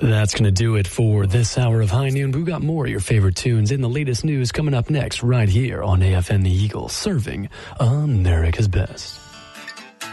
That's going to do it for this hour of High Noon. We've got more of your favorite tunes and the latest news coming up next right here on AFN The Eagle, serving America's best.